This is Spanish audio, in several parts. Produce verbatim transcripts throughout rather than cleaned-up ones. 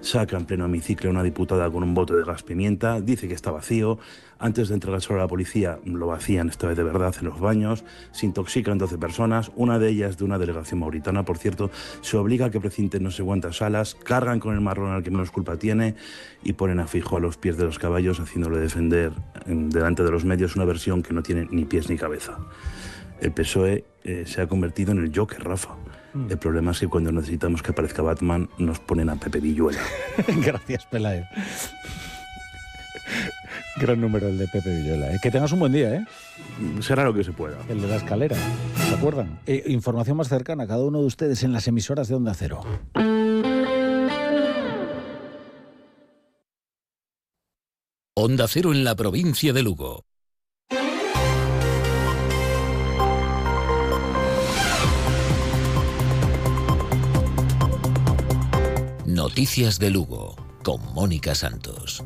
saca en pleno hemiciclo a una diputada con un bote de gas pimienta, dice que está vacío. Antes de entregárselo a la policía, lo vacían esta vez de verdad en los baños, se intoxican doce personas, una de ellas de una delegación mauritana, por cierto, se obliga a que precinten no sé cuántas salas, cargan con el marrón al que menos culpa tiene y ponen a Feijóo a los pies de los caballos, haciéndole defender en, delante de los medios una versión que no tiene ni pies ni cabeza. El P S O E eh, se ha convertido en el Joker, Rafa. Mm. El problema es que cuando necesitamos que aparezca Batman, nos ponen a Pepe Villuela. Gracias, Pelayo. Gran número el de Pepe Villuela. ¿eh? Que tengas un buen día, ¿eh? Será lo que se pueda. El de la escalera, ¿se acuerdan? Eh, información más cercana a cada uno de ustedes en las emisoras de Onda Cero. Onda Cero en la provincia de Lugo. Noticias de Lugo, con Mónica Santos.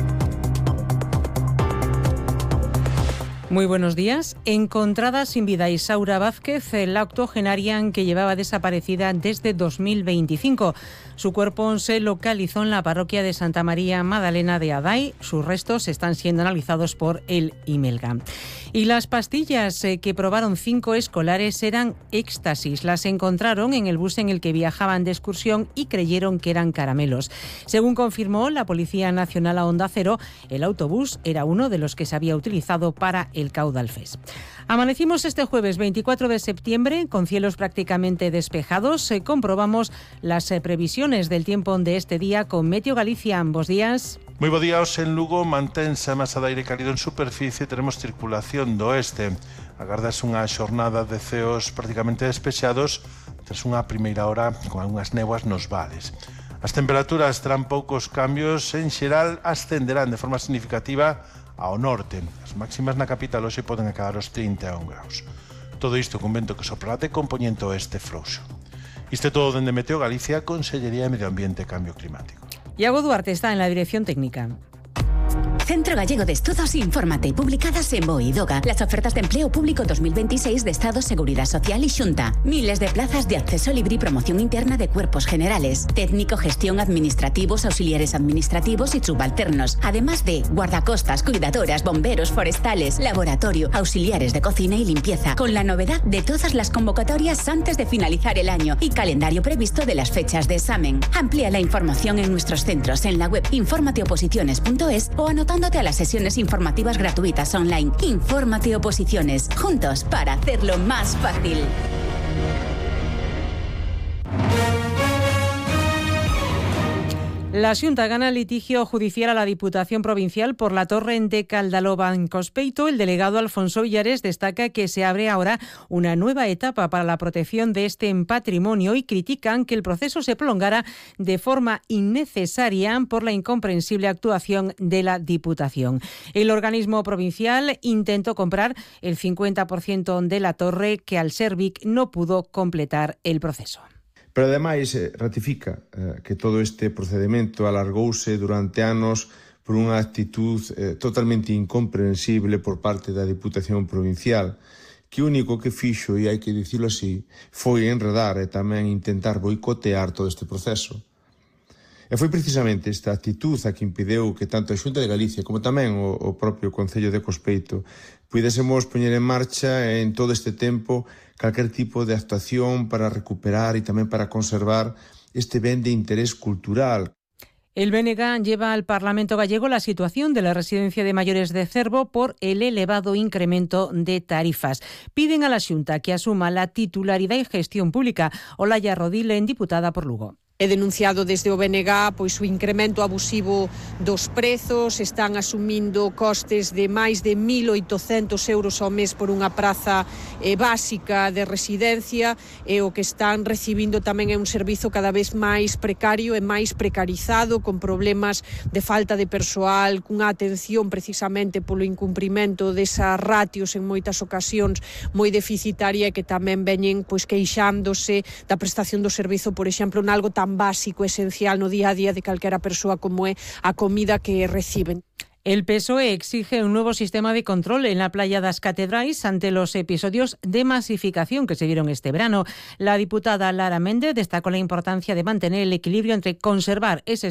Muy buenos días. Encontrada sin vida Isaura Vázquez, la octogenaria que llevaba desaparecida desde dos mil veinticinco. Su cuerpo se localizó en la parroquia de Santa María Magdalena de Aday. Sus restos están siendo analizados por el IMELGA. Y las pastillas que probaron cinco escolares eran éxtasis. Las encontraron en el bus en el que viajaban de excursión y creyeron que eran caramelos. Según confirmó la Policía Nacional a Onda Cero, el autobús era uno de los que se había utilizado para el Caudal Fest. Amanecimos este jueves veinticuatro de septiembre con cielos prácticamente despejados. Eh, comprobamos las eh, previsiones del tiempo de este día con Meteo Galicia. Ambos días. Moi bo día, hoxe en Lugo mantense a masa de aire cálido en superficie, teremos circulación do oeste. Agardase unha xornada de ceos prácticamente despexados tras unha primeira hora con algunhas néboas nos vales. As temperaturas terán poucos cambios, en xeral ascenderán de forma significativa ao norte. As máximas na capital hoxe poden acadar os trinta e un graus. Todo isto con vento que soprará de compoñente oeste frouxo. Isto é todo dende Meteo Galicia, Consellería de Medio Ambiente e Cambio Climático. Iago Duarte está en la dirección técnica. Centro Gallego de Estudos, infórmate. Publicadas en B O E y D O G A. Las ofertas de empleo público dos mil veintiséis de Estado, Seguridad Social y Xunta. Miles de plazas de acceso libre y promoción interna de cuerpos generales. Técnico, gestión, administrativos, auxiliares administrativos y subalternos. Además de guardacostas, cuidadoras, bomberos, forestales, laboratorio, auxiliares de cocina y limpieza. Con la novedad de todas las convocatorias antes de finalizar el año y calendario previsto de las fechas de examen. Amplía la información en nuestros centros en la web informateoposiciones punto es o anotándote a las sesiones informativas gratuitas online. Infórmate Oposiciones, juntos para hacerlo más fácil. La Xunta gana litigio judicial a la Diputación Provincial por la torre de Caldaloba en Cospeito. El delegado Alfonso Villares destaca que se abre ahora una nueva etapa para la protección de este patrimonio y critican que el proceso se prolongara de forma innecesaria por la incomprensible actuación de la Diputación. El organismo provincial intentó comprar el cincuenta por ciento de la torre que al Servic no pudo completar el proceso. Pero ademais ratifica eh, que todo este procedimento alargouse durante anos por unha actitud eh, totalmente incomprensible por parte da Diputación Provincial, que o único que fixo, e hai que dicilo así, foi enredar e tamén intentar boicotear todo este proceso. E foi precisamente esta actitud a que impedeu que tanto a Xunta de Galicia como tamén o, o propio Concello de Cospeito puidésemos poñer en marcha en todo este tempo calquer tipo de actuación para recuperar e tamén para conservar este ben de interés cultural. El B N G lleva al Parlamento gallego la situación de la residencia de mayores de Cervo por el elevado incremento de tarifas. Piden a la Xunta que asuma la titularidad y gestión pública. Olaya Rodilen, diputada por Lugo. É denunciado desde o B N G pois o incremento abusivo dos prezos, están asumindo costes de máis de mil oitocentos euros ao mes por unha praza eh, básica de residencia e o que están recibindo tamén é un servizo cada vez máis precario e máis precarizado, con problemas de falta de persoal, cunha atención precisamente polo incumprimento desas ratios en moitas ocasións moi deficitaria e que tamén veñen pois queixándose da prestación do servizo, por exemplo, nalgo tan básico, esencial no día a día de calquera persoa como é a comida que reciben. El P S O E exige un nuevo sistema de control en la playa das Catedrais ante los episodios de masificación que se dieron este verano. La diputada Lara Méndez destacó la importancia de mantener el equilibrio entre conservar ese